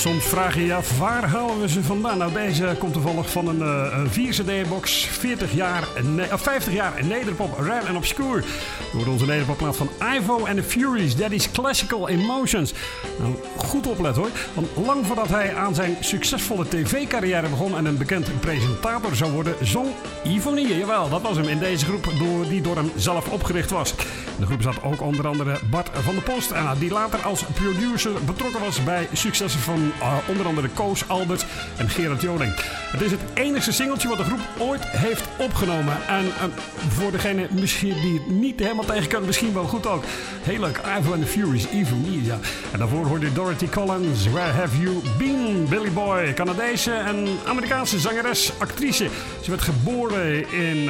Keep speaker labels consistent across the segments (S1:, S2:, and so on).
S1: Soms vraag je je af, waar halen we ze vandaan? Nou, deze komt toevallig van een 4-cd-box. 50 jaar nederpop, rare en obscure. Door onze nederpopplaat van Ivo and the Furies, Daddy's Classical Emotions. Nou, goed opletten hoor. Want lang voordat hij aan zijn succesvolle tv-carrière begon en een bekend presentator zou worden, zong Ivonie. Jawel, dat was hem in deze groep die door hem zelf opgericht was. In de groep zat ook onder andere Bart van der Post, die later als producer betrokken was bij successen van onder andere Koos Albert en Gerard Joling. Het is het enige singeltje wat de groep ooit heeft opgenomen. En voor degene misschien die het niet helemaal tegen kan, misschien wel goed ook. Heel leuk, Ivo and the Furies, Ivonie, ja. En daarvoor hoorde je Dorothy Collins, Where Have You Been? Billy Boy, Canadese en Amerikaanse zangeres, actrice. Ze werd geboren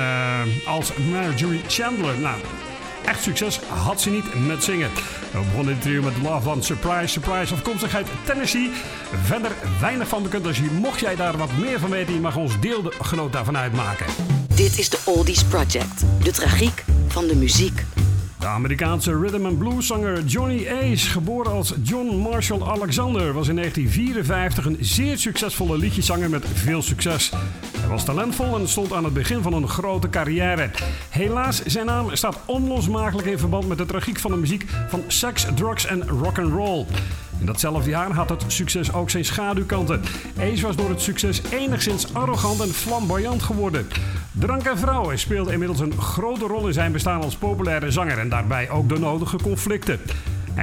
S1: als Marjorie Chandler. Nou, echt succes had ze niet met zingen. We begonnen dit trio met Love One, Surprise, Surprise, afkomstigheid Tennessee. Verder weinig van bekend, dus mocht jij daar wat meer van weten, je mag ons deelgenoot daarvan uitmaken.
S2: Dit is de Oldies Project, de tragiek van de muziek.
S1: De Amerikaanse rhythm and blues zanger Johnny Ace, geboren als John Marshall Alexander, was in 1954 een zeer succesvolle liedjeszanger met veel succes. Hij was talentvol en stond aan het begin van een grote carrière. Helaas, zijn naam staat onlosmakelijk in verband met de tragiek van de muziek van seks, drugs en rock'n'roll. In datzelfde jaar had het succes ook zijn schaduwkanten. Ace was door het succes enigszins arrogant en flamboyant geworden. Drank en vrouwen speelden inmiddels een grote rol in zijn bestaan als populaire zanger en daarbij ook de nodige conflicten. In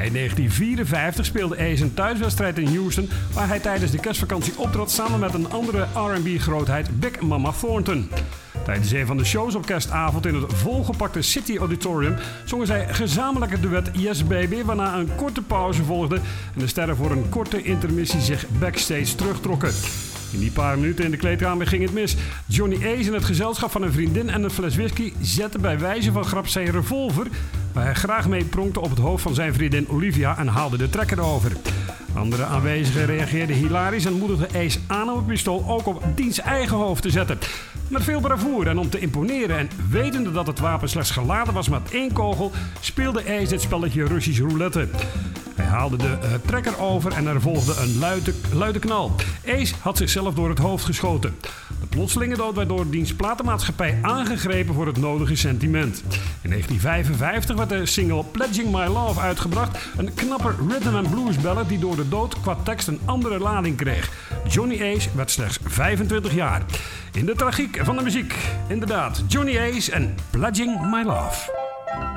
S1: 1954 speelde Ace een thuiswedstrijd in Houston, waar hij tijdens de kerstvakantie optrad samen met een andere R&B-grootheid, Big Mama Thornton. Tijdens een van de shows op kerstavond in het volgepakte City Auditorium zongen zij gezamenlijk het duet Yes Baby, waarna een korte pauze volgde en de sterren voor een korte intermissie zich backstage terugtrokken. In die paar minuten in de kleedkamer ging het mis. Johnny Ace in het gezelschap van een vriendin en een fles whisky zette bij wijze van grap zijn revolver, waar hij graag mee pronkte, op het hoofd van zijn vriendin Olivia en haalde de trekker over. Andere aanwezigen reageerden hilarisch en moedigden Ace aan om het pistool ook op diens eigen hoofd te zetten. Met veel bravoure en om te imponeren en wetende dat het wapen slechts geladen was met 1 kogel, speelde Ace dit spelletje Russisch roulette. Hij haalde de trekker over en er volgde een luide knal. Ace had zichzelf door het hoofd geschoten. De plotselinge dood werd door diens platenmaatschappij aangegrepen voor het nodige sentiment. In 1955 werd de single Pledging My Love uitgebracht. Een knappe rhythm and blues ballad die door de dood qua tekst een andere lading kreeg. Johnny Ace werd slechts 25 jaar. In de tragiek van de muziek, inderdaad, Johnny Ace en Pledging My Love.